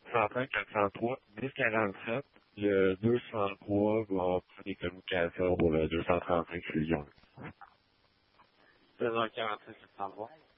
405, 403, 1047. Le 203 va prendre des communications pour le 235 fusion. 246, 703.